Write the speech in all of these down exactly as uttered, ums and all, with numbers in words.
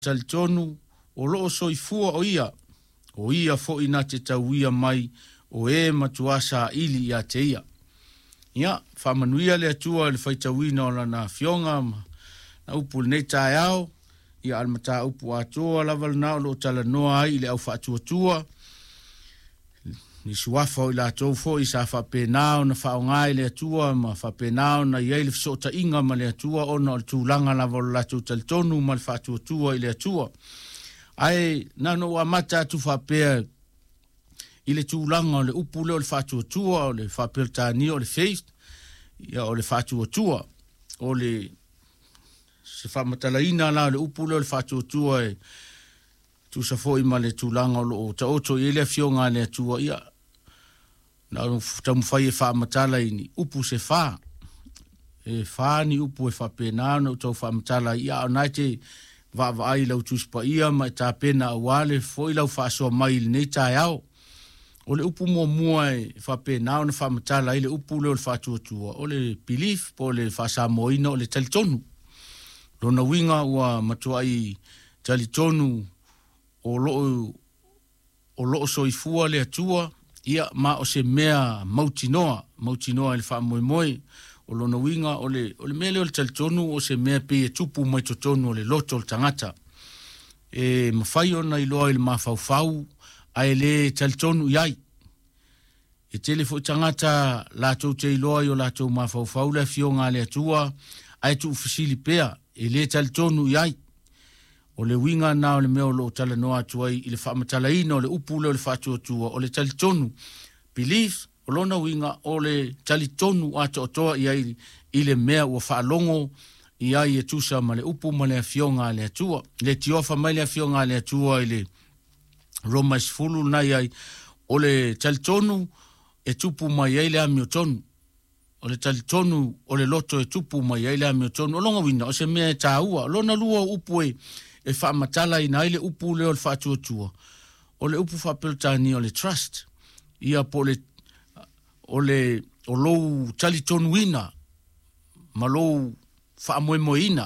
talitonu o loo soifua o ia, o ia fo ina te tauia mai o e matuasa ili ia te ia. Ia, whamanuia le atua le whaitawina o lana fionga na upu nei tae au, ia almata upu atoa laval nao lo tala noa ai le au whaatua tua, ni suafa o ila atou fo i sa whapenao na whaongai le atua, ma whapenao na iei le fsota inga ma le atua, o na o le tūlanga laval lato talitonu ma le whaatua tua i le atua. Ai, nano wa mata tu whapea i le tūlanga o le upu le o le whaatua tua, o le whapeltani o le feist, ia o le whaatua tua, o le se whamatalaina la o le upu le o le whaatua tua e tu sa fo i ma le tūlanga o lo ta oto i le fionga le atua, ia na tamu whai e whaamatala i ni upu se wha, e wha ni upu e whapena na utau whaamatala ia o naite va va ai lau tuspa ia ma ta pena wale foi lau fa so mai nei tai au o le upu mo mua e fa pena na fa matala ile upu le fa tu tu o le belief po le fa sa moina o le talitonu lona winga wa matuai talitonu o lo o lo so i fua le atua ia ma o se mea mautinoa mautinoa le fa moi moi o lona winga o le o le mele o le talitonu o se mea pe e tupu mai totonu o le loto o le tangata. E mawhai ona i loa i le mawhauwhau a e le talitonu iai. E tele fo i tangata lātou te i loa i o lātou mawhauwhau le fionga le atua a e tu ufisili pea e le talitonu iai. O le winga na o le mea o lo tala noa atuai i le whaamatalaina o le upu le o le whaatuatua o le talitonu. Belief o lona winga o le talitonu ato otoa i i le mea ua whaalongo i ai e tusa ma le upu ma le fionga le atua. Le tiofa mai le fionga le atua i le Romas fulu na i ai o le talitonu e tupu mai ai le amiotonu. O le talitonu o le loto e tupu mai ai le amiotonu. O longa winga o se mea e tāua. O lona lua upu e e whaamatala i na i le upu le o le whaatuatua. O le upu whapeltani o le trust. Ia po le o le o lou talitonu ina ma lou whaamoemoina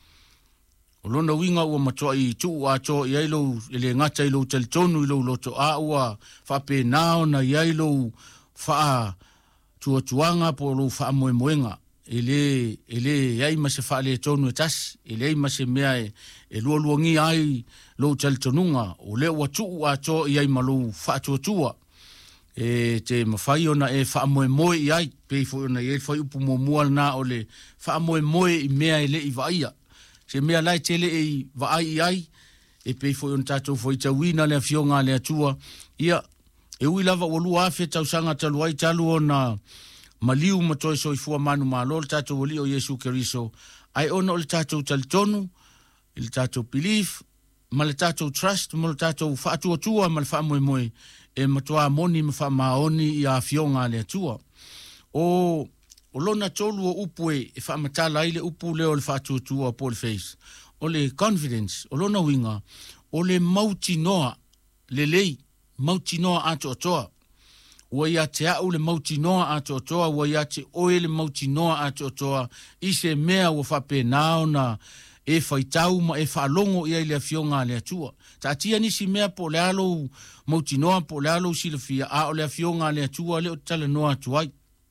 o lona winga ua matoa i tuu ato i ailo i le ngata i lou talitonu i lou loto a ua whapenao na i ailo wha tuatuanga po lou whaamoemoenga i le i le iai ma se wha le tonu e tasi i le ma se mea e, e lua luangi ai lou talitonunga o le ua tuu ato i ai ma lou whaatuatua e te mawhai ona e whaamoe moe i ai, pei fo ona i e whai upu mo mua na o le whaamoe moe i mea i le i vaia. Se mea lai te le i vai i ai, e pei fo ona tātou fo i tawina le fionga le atua, ia e ui lava o lua awhi tau sanga talu ai talu ona maliu matoi so i fua manu malo le tātou wali o Yesu Keriso, ai ona o le tātou talitonu, le tātou belief, ma le tātou trust, ma le tātou whaatuatua, ma le whaamoe moe, e matua moni ma wha maoni i a fionga le atua. O, o lona tolu o upu e e wha matala i le upu leo le whaatuatua po le face. O le confidence, o lona winga, o le mauti noa, le lei, mauti noa ato atoa. Ua ia te au le mauti noa ato atoa, ua ia te oe le mauti noa ato atoa, i se mea ua whape nao na e whaitau ma e whaalongo i le fionga le atua. Ta tia nisi mea po le alo mautinoa po le alo silafia a o le fionga le atua le o tala noa atuai.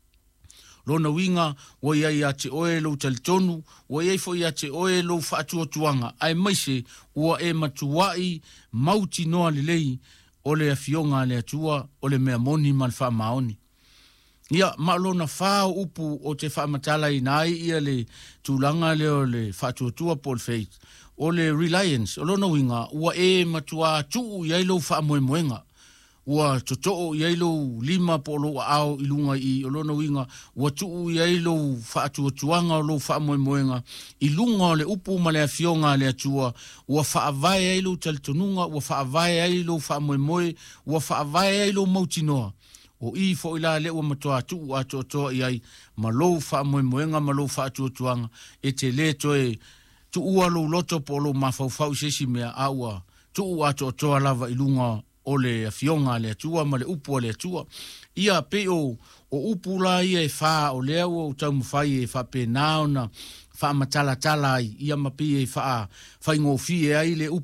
Lona winga, wa ia ia te oe lo talitonu, wa ia fo ia te oe lo whaatua tuanga. Ai maise, ua e matuai mautinoa le lei o le fionga le atua o le mea moni man wha maoni. Ia, maalona whao upu o te whaamatala i nai ia le tūlanga leo le whaatuatua po le faith. O le reliance, o lona winga, ua e matua tuu i ailo whaamoemoenga. Ua totoo i ailo lima po lo ao ilunga i o lona winga, ua tuu i ailo whaatuatuanga o lo whaamoemoenga. Ilunga o le upu ma le fionga le atua, ua whaavai ailo talitonunga, ua whaavai ailo whaamoemoe, ua whaavai ailo mautinoa. O i fo ila le ua matoa tuu ato toa i ai, ma lo whaamoemoenga, ma lo whaatuatuanga, e te le toe tu ua lo loto po lo mawhauwhau sesi mea aua tu ua to toa lava ilunga o le fionga le atua ma le upu le atua. Ia pe o, o upu la ia e wha o lea o tau mwhai e wha pe nao na wha matala tala ai, ia mapie i wha, wha ingofie ai le